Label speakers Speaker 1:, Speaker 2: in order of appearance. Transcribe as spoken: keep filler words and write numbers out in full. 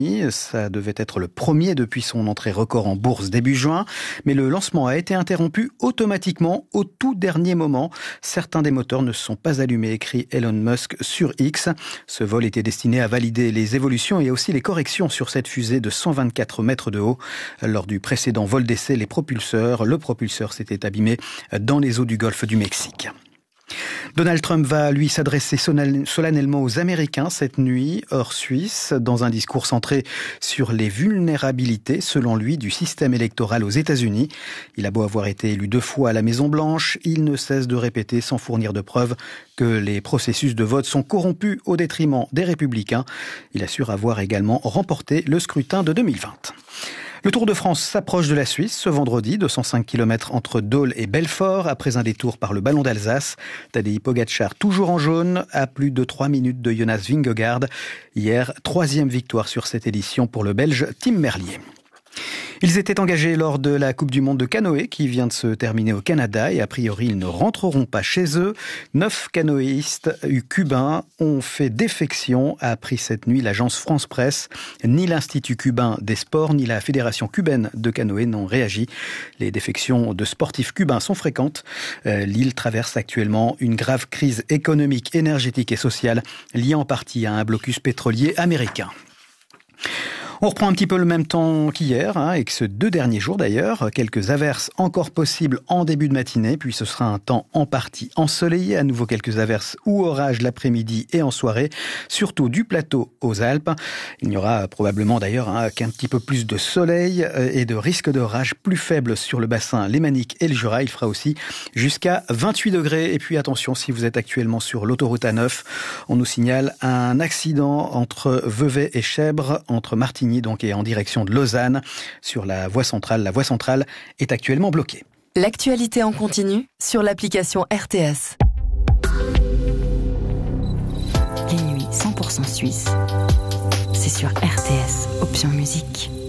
Speaker 1: Ça devait être le premier depuis son entrée record en bourse début juin, mais le lancement a été interrompu automatiquement au tout dernier moment. Certains des moteurs ne sont pas allumés, écrit Elon Musk sur X. Ce vol était destiné à valider les évolutions et aussi les corrections sur cette fusée de cent vingt-quatre mètres de haut. Lors du précédent vol d'essai, les propulseurs, le propulseur s'était abîmé dans les eaux du golfe du Mexique. Donald Trump va, lui, s'adresser solennellement aux Américains cette nuit, hors Suisse, dans un discours centré sur les vulnérabilités, selon lui, du système électoral aux États-Unis. Il a beau avoir été élu deux fois à la Maison-Blanche, il ne cesse de répéter, sans fournir de preuves, que les processus de vote sont corrompus au détriment des républicains. Il assure avoir également remporté le scrutin de deux mille vingt. Le Tour de France s'approche de la Suisse ce vendredi, deux cent cinq kilomètres entre Dole et Belfort, après un détour par le Ballon d'Alsace. Tadej Pogačar, toujours en jaune, à plus de trois minutes de Jonas Vingegaard. Hier, troisième victoire sur cette édition pour le Belge Tim Merlier. Ils étaient engagés lors de la Coupe du Monde de canoë qui vient de se terminer au Canada et a priori ils ne rentreront pas chez eux. Neuf canoïstes cubains ont fait défection, a appris cette nuit l'agence France Presse. Ni l'Institut cubain des sports ni la Fédération cubaine de canoë n'ont réagi. Les défections de sportifs cubains sont fréquentes. L'île traverse actuellement une grave crise économique, énergétique et sociale liée en partie à un blocus pétrolier américain. On reprend un petit peu le même temps qu'hier, hein, et que ce deux derniers jours d'ailleurs. Quelques averses encore possibles en début de matinée, puis ce sera un temps en partie ensoleillé. À nouveau quelques averses ou orages l'après-midi et en soirée, surtout du plateau aux Alpes. Il n'y aura probablement d'ailleurs hein, qu'un petit peu plus de soleil et de risque d'orage plus faible sur le bassin lémanique et le Jura. Il fera aussi jusqu'à vingt-huit degrés. Et puis attention, si vous êtes actuellement sur l'autoroute A neuf, on nous signale un accident entre Vevey et Chèvres, entre Martigny donc et en direction de Lausanne sur la voie centrale. La voie centrale est actuellement bloquée.
Speaker 2: L'actualité en continu sur l'application R T S. Les nuits cent pour cent suisses, c'est sur R T S, option musique.